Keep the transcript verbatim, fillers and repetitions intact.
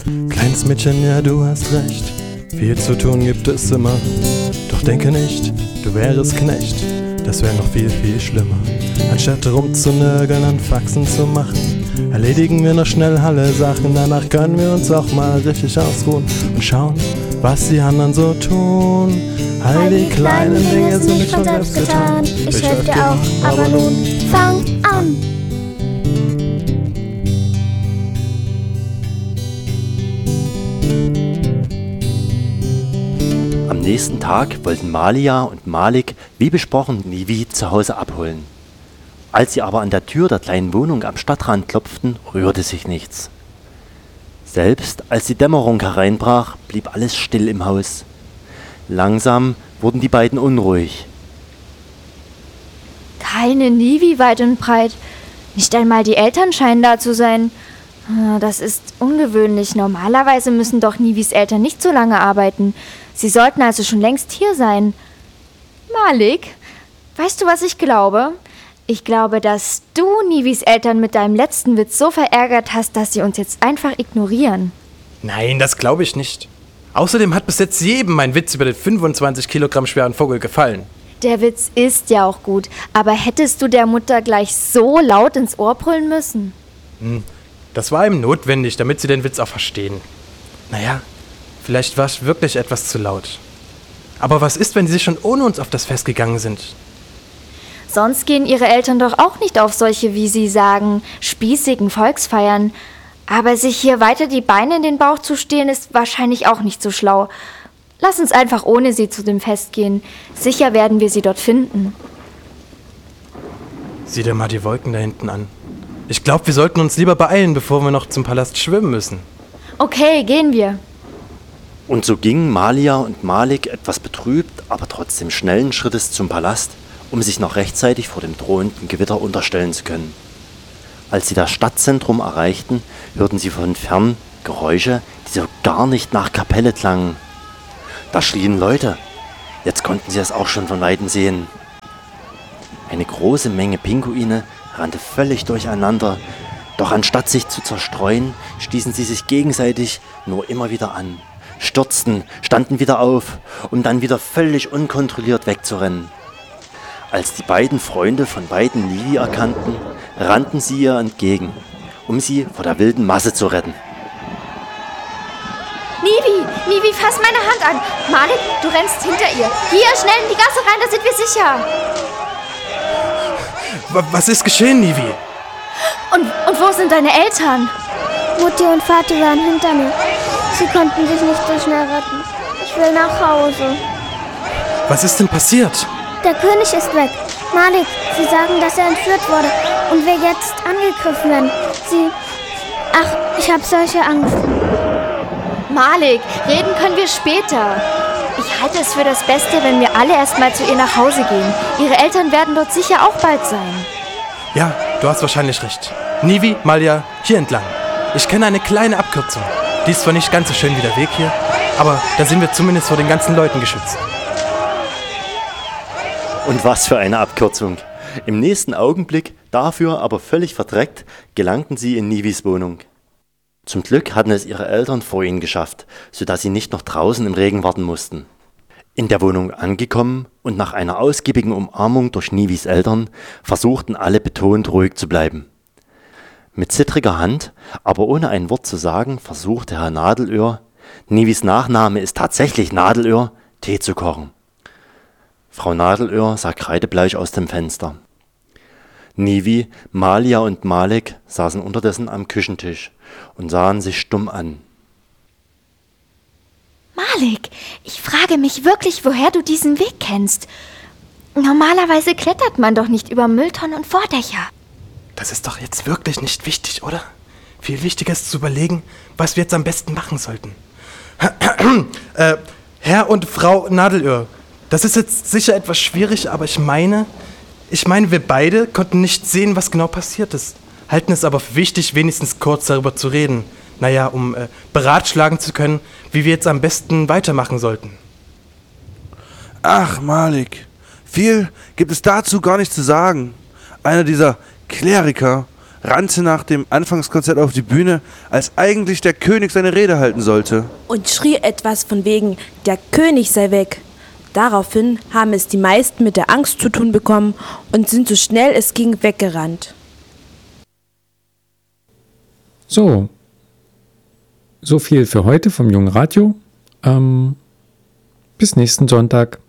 Kleines Mädchen, ja, du hast recht. Viel zu tun gibt es immer. Doch denke nicht, du wärest Knecht. Das wäre noch viel, viel schlimmer. Anstatt rumzunörgeln und Faxen zu machen, erledigen wir noch schnell alle Sachen. Danach können wir uns auch mal richtig ausruhen und schauen, was die anderen so tun. All die kleinen Dinge sind nicht von selbst getan. Ich helfe dir auch, aber nun fang an. Am nächsten Tag wollten Malia und Malik, wie besprochen, Nivi zu Hause abholen. Als sie aber an der Tür der kleinen Wohnung am Stadtrand klopften, rührte sich nichts. Selbst als die Dämmerung hereinbrach, blieb alles still im Haus. Langsam wurden die beiden unruhig. Keine Nivi weit und breit. Nicht einmal die Eltern scheinen da zu sein. Das ist ungewöhnlich. Normalerweise müssen doch Nivis Eltern nicht so lange arbeiten. Sie sollten also schon längst hier sein. Malik, weißt du, was ich glaube? Ich glaube, dass du Nivis Eltern mit deinem letzten Witz so verärgert hast, dass sie uns jetzt einfach ignorieren. Nein, das glaube ich nicht. Außerdem hat bis jetzt jedem mein Witz über den fünfundzwanzig Kilogramm schweren Vogel gefallen. Der Witz ist ja auch gut, aber hättest du der Mutter gleich so laut ins Ohr brüllen müssen? Hm, das war ihm notwendig, damit sie den Witz auch verstehen. Naja, vielleicht war es wirklich etwas zu laut. Aber was ist, wenn sie schon ohne uns auf das Fest gegangen sind? Sonst gehen ihre Eltern doch auch nicht auf solche, wie sie sagen, spießigen Volksfeiern. Aber sich hier weiter die Beine in den Bauch zu stehlen, ist wahrscheinlich auch nicht so schlau. Lass uns einfach ohne sie zu dem Fest gehen. Sicher werden wir sie dort finden. Sieh dir mal die Wolken da hinten an. Ich glaube, wir sollten uns lieber beeilen, bevor wir noch zum Palast schwimmen müssen. Okay, gehen wir. Und so gingen Malia und Malik etwas betrübt, aber trotzdem schnellen Schrittes zum Palast, um sich noch rechtzeitig vor dem drohenden Gewitter unterstellen zu können. Als sie das Stadtzentrum erreichten, hörten sie von fern Geräusche, die so gar nicht nach Kapelle klangen. Da schrien Leute. Jetzt konnten sie es auch schon von Weitem sehen. Eine große Menge Pinguine rannte völlig durcheinander, doch anstatt sich zu zerstreuen, stießen sie sich gegenseitig nur immer wieder an, stürzten, standen wieder auf, um dann wieder völlig unkontrolliert wegzurennen. Als die beiden Freunde von beiden Nivi erkannten, rannten sie ihr entgegen, um sie vor der wilden Masse zu retten. Nivi, Nivi, fass meine Hand an. Malik, du rennst hinter ihr. Hier, schnell in die Gasse rein, da sind wir sicher. Was ist geschehen, Nivi? Und, und wo sind deine Eltern? Mutti und Vati waren hinter mir. Sie konnten sich nicht so schnell retten. Ich will nach Hause. Was ist denn passiert? Der König ist weg. Malik, sie sagen, dass er entführt wurde und wir jetzt angegriffen werden. Sie... Ach, ich habe solche Angst. Malik, reden können wir später. Ich halte es für das Beste, wenn wir alle erstmal zu ihr nach Hause gehen. Ihre Eltern werden dort sicher auch bald sein. Ja, du hast wahrscheinlich recht. Nivi, Malia, hier entlang. Ich kenne eine kleine Abkürzung. Die ist zwar nicht ganz so schön wie der Weg hier, aber da sind wir zumindest vor den ganzen Leuten geschützt. Und was für eine Abkürzung. Im nächsten Augenblick, dafür aber völlig verdreckt, gelangten sie in Nivis Wohnung. Zum Glück hatten es ihre Eltern vor ihnen geschafft, sodass sie nicht noch draußen im Regen warten mussten. In der Wohnung angekommen und nach einer ausgiebigen Umarmung durch Nivis Eltern versuchten alle betont ruhig zu bleiben. Mit zittriger Hand, aber ohne ein Wort zu sagen, versuchte Herr Nadelöhr, Nivis Nachname ist tatsächlich Nadelöhr, Tee zu kochen. Frau Nadelöhr sah kreidebleich aus dem Fenster. Nivi, Malia und Malik saßen unterdessen am Küchentisch und sahen sich stumm an. Malik, ich frage mich wirklich, woher du diesen Weg kennst. Normalerweise klettert man doch nicht über Mülltonnen und Vordächer. Das ist doch jetzt wirklich nicht wichtig, oder? Viel wichtiger ist zu überlegen, was wir jetzt am besten machen sollten. äh, Herr und Frau Nadelöhr, das ist jetzt sicher etwas schwierig, aber ich meine, ich meine, wir beide konnten nicht sehen, was genau passiert ist. Halten es aber für wichtig, wenigstens kurz darüber zu reden. Naja, um äh, beratschlagen zu können, wie wir jetzt am besten weitermachen sollten. Ach, Malik, viel gibt es dazu gar nicht zu sagen. Einer dieser Kleriker rannte nach dem Anfangskonzert auf die Bühne, als eigentlich der König seine Rede halten sollte. Und schrie etwas von wegen, der König sei weg. Daraufhin haben es die meisten mit der Angst zu tun bekommen und sind so schnell es ging weggerannt. So, so viel für heute vom Jungen Radio. Ähm, bis nächsten Sonntag.